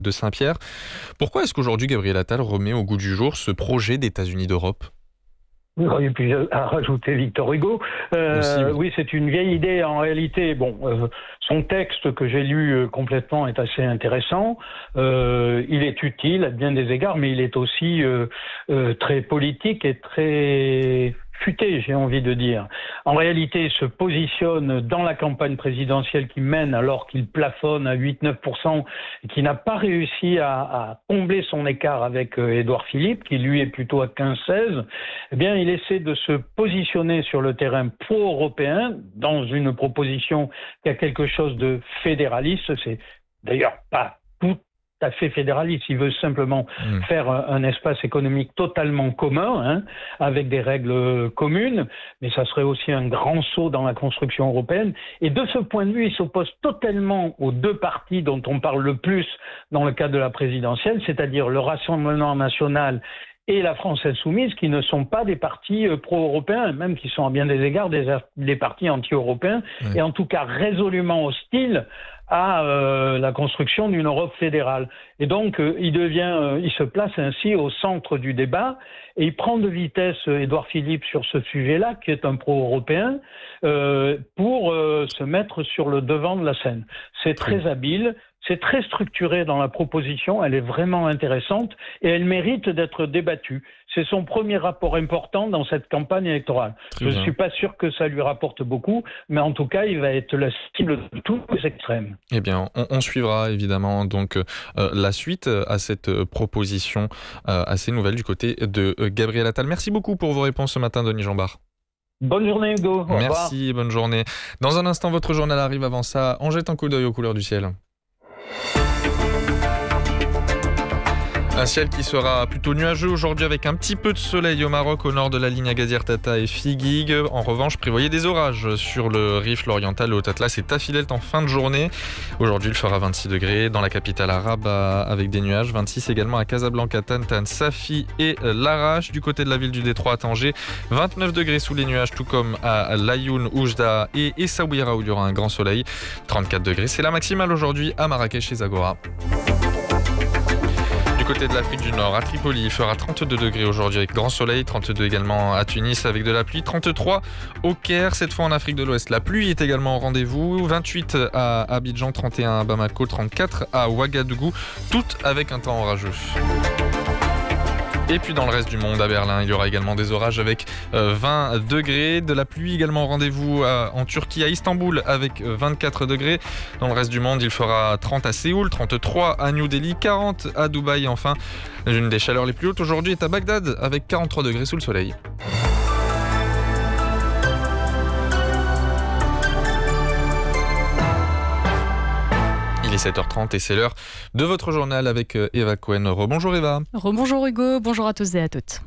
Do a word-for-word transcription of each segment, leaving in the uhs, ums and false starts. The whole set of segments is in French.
de Saint-Pierre. Pourquoi est-ce qu'aujourd'hui Gabriel Attal remet au goût du jour ce projet d'États-Unis d'Europe ? Et puis à rajouter Victor Hugo. Euh, Aussi, oui. oui, c'est une vieille idée en réalité. Bon, euh, son texte que j'ai lu euh, complètement est assez intéressant. Euh, il est utile à bien des égards, mais il est aussi euh, euh, très politique et très futé, j'ai envie de dire. En réalité, il se positionne dans la campagne présidentielle qu'il mène alors qu'il plafonne à huit à neuf pour cent et qui n'a pas réussi à, à combler son écart avec euh, Édouard Philippe, qui lui est plutôt à quinze à seize. Eh bien, il essaie de se positionner sur le terrain pro-européen dans une proposition qui a quelque chose de fédéraliste. C'est d'ailleurs pas tout à fait fédéraliste. Il veut simplement mmh. faire un espace économique totalement commun, hein, avec des règles communes, mais ça serait aussi un grand saut dans la construction européenne. Et de ce point de vue, il s'oppose totalement aux deux partis dont on parle le plus dans le cadre de la présidentielle, c'est-à-dire le Rassemblement national et la France insoumise, qui ne sont pas des partis pro-européens, même qui sont à bien des égards des, des partis anti-européens, mmh. et en tout cas résolument hostiles à euh, la construction d'une Europe fédérale. Et donc, euh, il devient, euh, il se place ainsi au centre du débat et il prend de vitesse euh, Édouard Philippe sur ce sujet-là, qui est un pro-européen, euh, pour euh, se mettre sur le devant de la scène. C'est très habile. C'est très structuré dans la proposition, elle est vraiment intéressante et elle mérite d'être débattue. C'est son premier rapport important dans cette campagne électorale. Très Je ne suis pas sûr que ça lui rapporte beaucoup, mais en tout cas, il va être la cible de tous les extrêmes. Eh bien, on, on suivra évidemment donc euh, la suite à cette proposition euh, assez nouvelle du côté de euh, Gabriel Attal. Merci beaucoup pour vos réponses ce matin, Denis Jambard. Bonne journée, Hugo. Au Merci, revoir. Bonne journée. Dans un instant, votre journal arrive. Avant ça, on jette un coup d'œil aux couleurs du ciel. Un ciel qui sera plutôt nuageux aujourd'hui avec un petit peu de soleil au Maroc au nord de la ligne Agadir Tata et Figuig. En revanche, prévoyez des orages sur le Rif, l'Oriental, le Haut-Atlas et Tafilelt en fin de journée. Aujourd'hui, il fera vingt-six degrés dans la capitale arabe avec des nuages. vingt-six également à Casablanca, Tantan, Safi et Larache. Du côté de la ville du Détroit à Tanger, vingt-neuf degrés sous les nuages, tout comme à Laayoune, Oujda et Essaouira où il y aura un grand soleil. trente-quatre degrés, c'est la maximale aujourd'hui à Marrakech et Zagora. Du côté de l'Afrique du Nord, à Tripoli, il fera trente-deux degrés aujourd'hui avec grand soleil, trente-deux également à Tunis avec de la pluie, trente-trois au Caire, cette fois en Afrique de l'Ouest. La pluie est également au rendez-vous, vingt-huit à Abidjan, trente et un à Bamako, trente-quatre à Ouagadougou, toutes avec un temps orageux. Et puis dans le reste du monde, à Berlin, il y aura également des orages avec vingt degrés. De la pluie également au rendez-vous en Turquie, à Istanbul, avec vingt-quatre degrés. Dans le reste du monde, il fera trente à Séoul, trente-trois à New Delhi, quarante à Dubaï. Et enfin, l'une des chaleurs les plus hautes aujourd'hui est à Bagdad, avec quarante-trois degrés sous le soleil. Il est sept heures trente et c'est l'heure de votre journal avec Eva Cohen. Rebonjour Eva. Rebonjour Hugo, bonjour à tous et à toutes.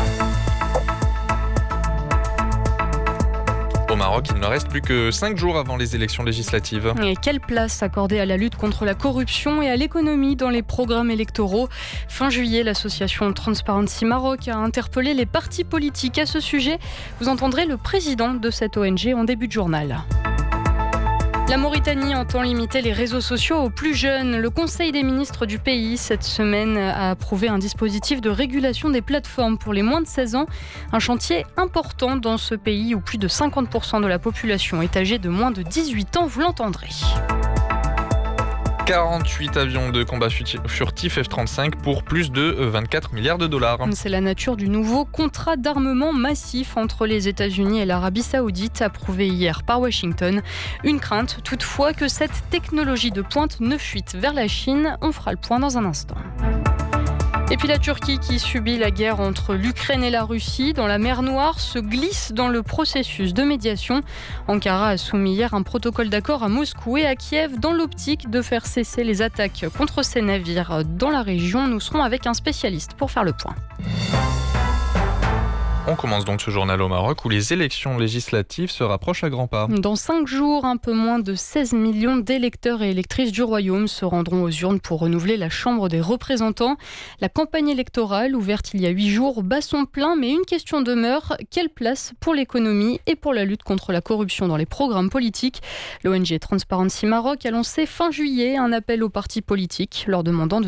Au Maroc, il ne reste plus que cinq jours avant les élections législatives. Et quelle place accorder à la lutte contre la corruption et à l'économie dans les programmes électoraux ? Fin juillet, l'association Transparency Maroc a interpellé les partis politiques à ce sujet. Vous entendrez le président de cette O N G en début de journal. La Mauritanie entend limiter les réseaux sociaux aux plus jeunes. Le Conseil des ministres du pays, cette semaine, a approuvé un dispositif de régulation des plateformes pour les moins de seize ans. Un chantier important dans ce pays où plus de cinquante pour cent de la population est âgée de moins de dix-huit ans, vous l'entendrez. quarante-huit avions de combat furtifs F trente-cinq pour plus de vingt-quatre milliards de dollars. C'est la nature du nouveau contrat d'armement massif entre les États-Unis et l'Arabie Saoudite, approuvé hier par Washington. Une crainte toutefois que cette technologie de pointe ne fuite vers la Chine. On fera le point dans un instant. Et puis la Turquie qui subit la guerre entre l'Ukraine et la Russie dans la mer Noire se glisse dans le processus de médiation. Ankara a soumis hier un protocole d'accord à Moscou et à Kiev dans l'optique de faire cesser les attaques contre ces navires dans la région. Nous serons avec un spécialiste pour faire le point. On commence donc ce journal au Maroc où les élections législatives se rapprochent à grands pas. Dans cinq jours, un peu moins de seize millions d'électeurs et électrices du royaume se rendront aux urnes pour renouveler la Chambre des représentants. La campagne électorale, ouverte il y a huit jours, bat son plein, mais une question demeure. Quelle place pour l'économie et pour la lutte contre la corruption dans les programmes politiques ? L'O N G Transparency Maroc a lancé fin juillet un appel aux partis politiques leur demandant de